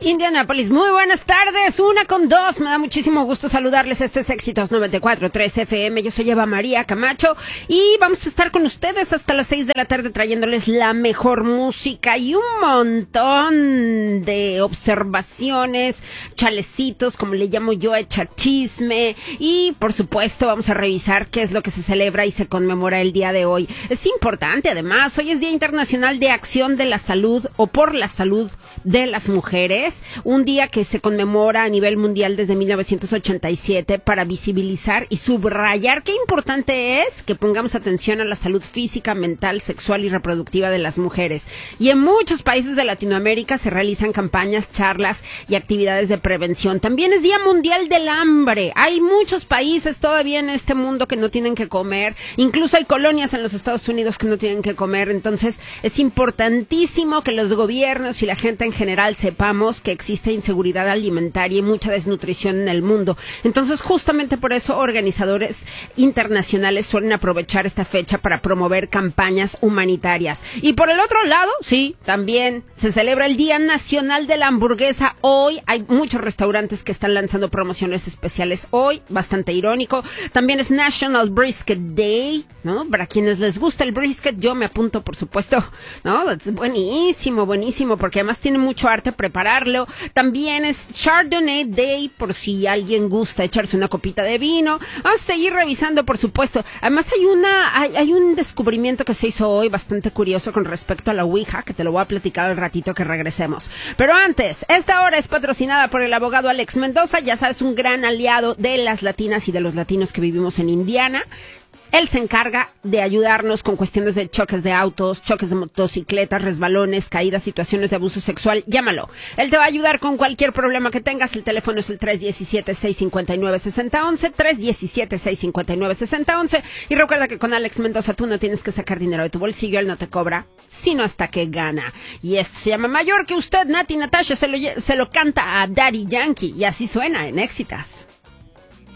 Indianápolis, muy buenas tardes, 1:02, me da muchísimo gusto saludarles, esto es Éxitos 94.3 FM, yo soy Eva María Camacho y vamos a estar con ustedes hasta las 6 de la tarde trayéndoles la mejor música y un montón de observaciones, chalecitos, como le llamo yo, echar chisme y por supuesto vamos a revisar qué es lo que se celebra y se conmemora el día de hoy. Es importante además, hoy es Día Internacional de Acción de la Salud o por la Salud de las Mujeres. Un día que se conmemora a nivel mundial desde 1987 para visibilizar y subrayar qué importante es que pongamos atención a la salud física, mental, sexual y reproductiva de las mujeres. Y en muchos países de Latinoamérica se realizan campañas, charlas y actividades de prevención. También es Día Mundial del Hambre. Hay muchos países todavía en este mundo que no tienen que comer. Incluso hay colonias en los Estados Unidos que no tienen que comer. Entonces es importantísimo que los gobiernos y la gente en general sepamos que existe inseguridad alimentaria y mucha desnutrición en el mundo. Entonces, justamente por eso, organizadores internacionales suelen aprovechar esta fecha para promover campañas humanitarias. Y por el otro lado, sí, también se celebra el Día Nacional de la Hamburguesa. Hoy hay muchos restaurantes que están lanzando promociones especiales hoy, bastante irónico. También es National Brisket Day, ¿no? Para quienes les gusta el brisket, yo me apunto, por supuesto, ¿no? Es buenísimo, buenísimo, porque además tiene mucho arte prepararlo. También es Chardonnay Day, por si alguien gusta echarse una copita de vino. Vamos a seguir revisando, por supuesto. Además hay un descubrimiento que se hizo hoy bastante curioso con respecto a la Ouija, que te lo voy a platicar al ratito que regresemos. Pero antes, esta hora es patrocinada por el abogado Alex Mendoza, ya sabes, un gran aliado de las latinas y de los latinos que vivimos en Indiana. Él se encarga de ayudarnos con cuestiones de choques de autos, choques de motocicletas, resbalones, caídas, situaciones de abuso sexual. Llámalo. Él te va a ayudar con cualquier problema que tengas. El teléfono es el 317-659-6011, 317-659-6011. Y recuerda que con Alex Mendoza tú no tienes que sacar dinero de tu bolsillo, él no te cobra, sino hasta que gana. Y esto se llama Mayor que Usted. Nati Natasha se lo canta a Daddy Yankee y así suena en Éxitas.